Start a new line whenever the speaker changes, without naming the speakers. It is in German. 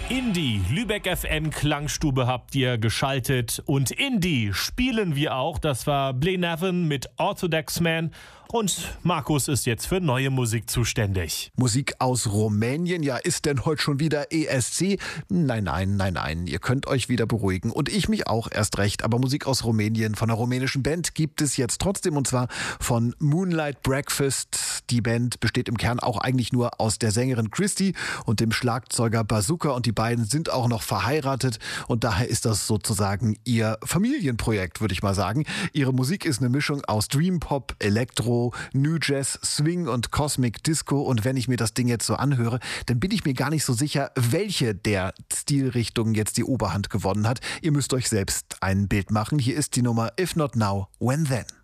In die Lübeck FM Klangstube habt ihr geschaltet und Indie spielen wir auch. Das war Blenavon mit Orthodox Man und Markus ist jetzt für neue Musik zuständig.
Musik aus Rumänien, ja, ist denn heute schon wieder ESC? Nein, ihr könnt euch wieder beruhigen und ich mich auch erst recht. Aber Musik aus Rumänien von einer rumänischen Band gibt es jetzt trotzdem und zwar von Moonlight Breakfast. Die Band besteht im Kern auch eigentlich nur aus der Sängerin Christy und dem Schlagzeuger Bazooka und die beiden sind auch noch verheiratet und daher ist das sozusagen ihr Familienprojekt, würde ich mal sagen. Ihre Musik ist eine Mischung aus Dream Pop, Elektro, New Jazz, Swing und Cosmic Disco und wenn ich mir das Ding jetzt so anhöre, dann bin ich mir gar nicht so sicher, welche der Stilrichtungen jetzt die Oberhand gewonnen hat. Ihr müsst euch selbst ein Bild machen. Hier ist die Nummer If Not Now, When Then.